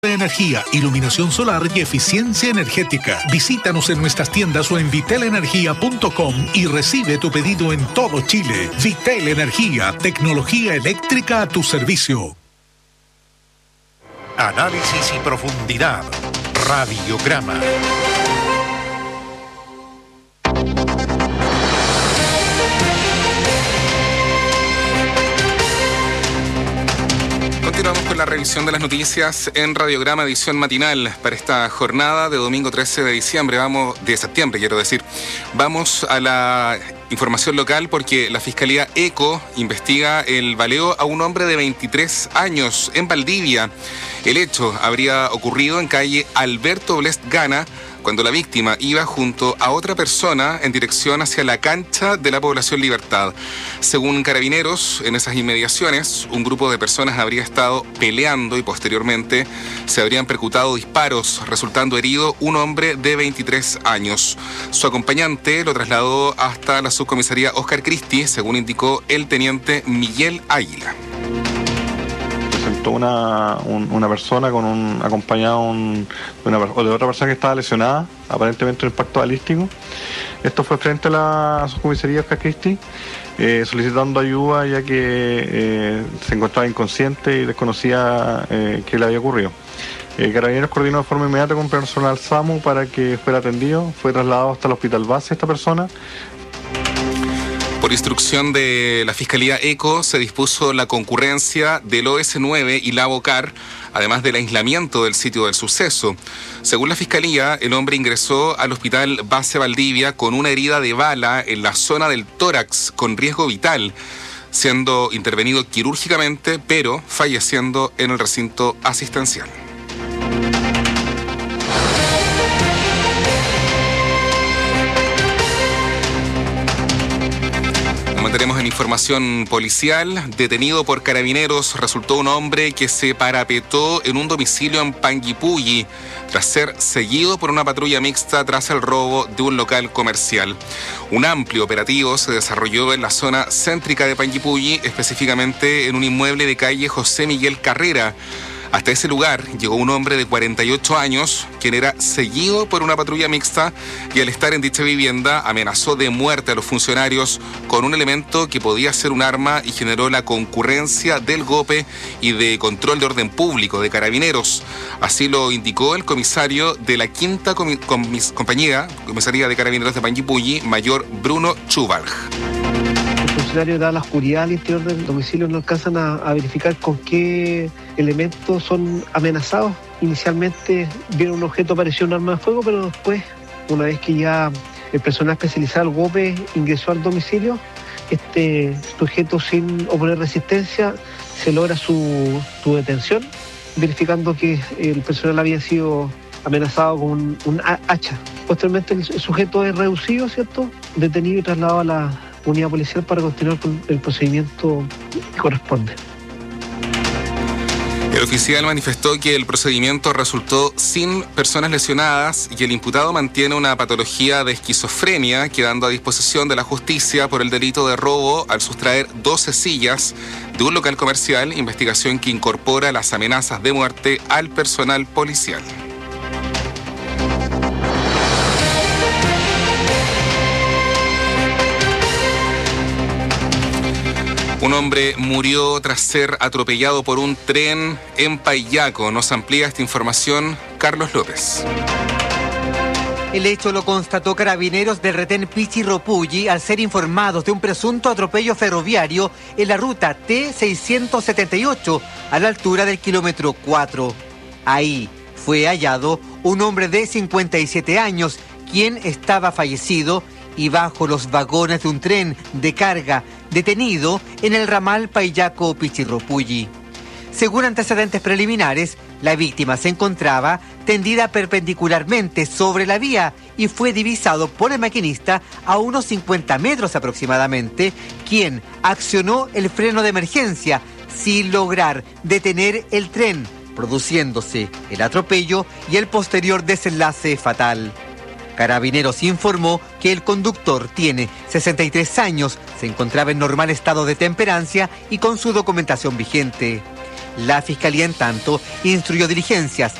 de energía, iluminación solar y eficiencia energética. Visítanos en nuestras tiendas o en vitelenergia.com y recibe tu pedido en todo Chile. Vitel Energía, tecnología eléctrica a tu servicio. Análisis y profundidad. Radiograma. Continuamos con la revisión de las noticias en Radiograma, edición matinal para esta jornada de domingo 13 de septiembre, quiero decir. Vamos a la información local porque la Fiscalía ECO investiga el baleo a un hombre de 23 años en Valdivia. El hecho habría ocurrido en calle Alberto Blest Gana, cuando la víctima iba junto a otra persona en dirección hacia la cancha de la Población Libertad. Según Carabineros, en esas inmediaciones, un grupo de personas habría estado peleando y posteriormente se habrían percutado disparos, resultando herido un hombre de 23 años. Su acompañante lo trasladó hasta la subcomisaría Oscar Cristi, según indicó el teniente Miguel Águila. Una persona acompañado de otra persona que estaba lesionada, aparentemente un impacto balístico. Esto fue frente a la subcomisaría Oscar Cristi, solicitando ayuda ya que se encontraba inconsciente y desconocía qué le había ocurrido. Carabineros coordinó de forma inmediata con personal SAMU para que fuera atendido. Fue trasladado hasta el hospital base esta persona. Por instrucción de la Fiscalía ECO, se dispuso la concurrencia del OS9 y la Bocar, además del aislamiento del sitio del suceso. Según la Fiscalía, el hombre ingresó al Hospital Base Valdivia con una herida de bala en la zona del tórax con riesgo vital, siendo intervenido quirúrgicamente, pero falleciendo en el recinto asistencial. Mantenemos en información policial. Detenido por Carabineros resultó un hombre que se parapetó en un domicilio en Panguipulli tras ser seguido por una patrulla mixta tras el robo de un local comercial. Un amplio operativo se desarrolló en la zona céntrica de Panguipulli, específicamente en un inmueble de calle José Miguel Carrera. Hasta ese lugar llegó un hombre de 48 años, quien era seguido por una patrulla mixta y al estar en dicha vivienda amenazó de muerte a los funcionarios con un elemento que podía ser un arma y generó la concurrencia del GOPE y de control de orden público de Carabineros. Así lo indicó el comisario de la quinta comisaría de Carabineros de Panguipulli, mayor Bruno Chuvalj. Los funcionarios, dada la oscuridad al interior del domicilio, no alcanzan a verificar con qué elementos son amenazados. Inicialmente vieron un objeto parecido a un arma de fuego, pero después, una vez que ya el personal especializado, el GOPE, ingresó al domicilio, este sujeto, sin oponer resistencia, se logra su detención, verificando que el personal había sido amenazado con un hacha. Posteriormente el sujeto es reducido, ¿cierto?, detenido y trasladado a la unidad policial para continuar con el procedimiento que corresponde. El oficial manifestó que el procedimiento resultó sin personas lesionadas y el imputado mantiene una patología de esquizofrenia, quedando a disposición de la justicia por el delito de robo al sustraer 12 sillas de un local comercial, investigación que incorpora las amenazas de muerte al personal policial. Un hombre murió tras ser atropellado por un tren en Paillaco. Nos amplía esta información Carlos López. El hecho lo constató Carabineros del retén Pichirropulli al ser informados de un presunto atropello ferroviario en la ruta T678 a la altura del kilómetro 4. Ahí fue hallado un hombre de 57 años, quien estaba fallecido y bajo los vagones de un tren de carga detenido en el ramal Paillaco-Pichirropulli. Según antecedentes preliminares, la víctima se encontraba tendida perpendicularmente sobre la vía y fue divisado por el maquinista a unos 50 metros aproximadamente, quien accionó el freno de emergencia sin lograr detener el tren, produciéndose el atropello y el posterior desenlace fatal. Carabineros informó que el conductor tiene 63 años, se encontraba en normal estado de temperancia y con su documentación vigente. La Fiscalía, en tanto, instruyó diligencias